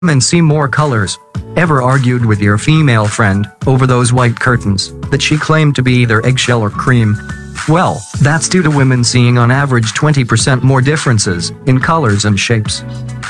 women see more colors. Ever argued with your female friend over those white curtains that she claimed to be either eggshell or cream? Well, that's due to women seeing on average 20% more differences in colors and shapes.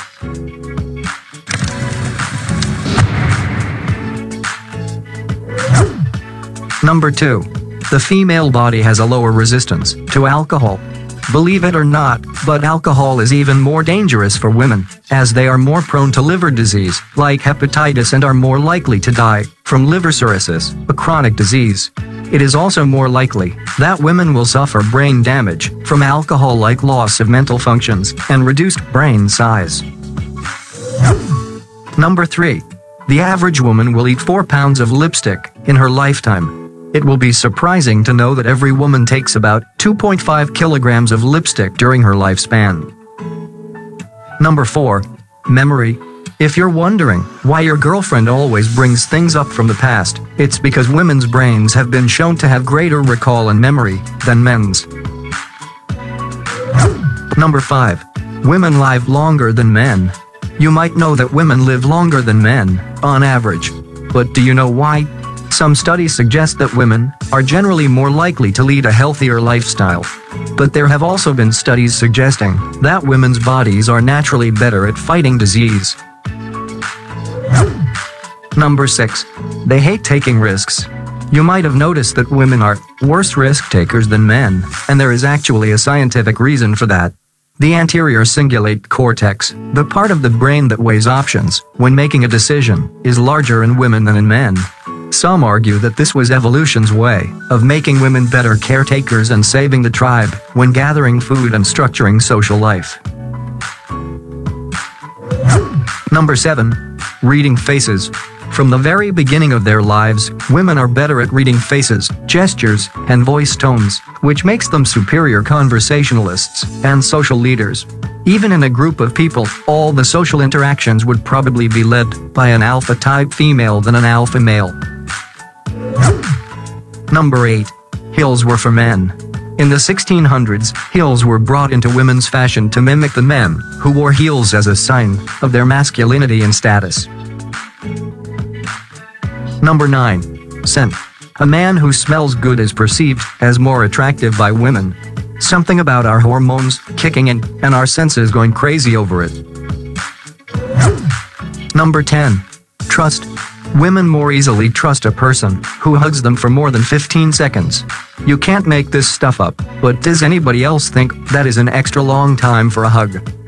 Number 2. The female body has a lower resistance to alcohol. Believe it or not, but alcohol is even more dangerous for women, as they are more prone to liver disease, like hepatitis, and are more likely to die from liver cirrhosis, a chronic disease. It is also more likely that women will suffer brain damage from alcohol, like loss of mental functions and reduced brain size. Number 3. The average woman will eat 4 pounds of lipstick in her lifetime. It will be surprising to know that every woman takes about 2.5 kilograms of lipstick during her lifespan. Number 4. Memory. If you're wondering why your girlfriend always brings things up from the past, it's because women's brains have been shown to have greater recall and memory than men's. Number 5. Women live longer than men. You might know that women live longer than men, on average. But do you know why? Some studies suggest that women are generally more likely to lead a healthier lifestyle. But there have also been studies suggesting that women's bodies are naturally better at fighting disease. Number 6. They hate taking risks. You might have noticed that women are worse risk takers than men, and there is actually a scientific reason for that. The anterior cingulate cortex, the part of the brain that weighs options when making a decision, is larger in women than in men. Some argue that this was evolution's way of making women better caretakers and saving the tribe when gathering food and structuring social life. Number 7. Reading faces. From the very beginning of their lives, women are better at reading faces, gestures, and voice tones, which makes them superior conversationalists and social leaders. Even in a group of people, all the social interactions would probably be led by an alpha-type female than an alpha male. Number 8. Heels were for men. In the 1600s, heels were brought into women's fashion to mimic the men who wore heels as a sign of their masculinity and status. Number 9. Scent. A man who smells good is perceived as more attractive by women. Something about our hormones kicking in and our senses going crazy over it. Number 10. Trust. Women more easily trust a person who hugs them for more than 15 seconds. You can't make this stuff up, but does anybody else think that is an extra long time for a hug?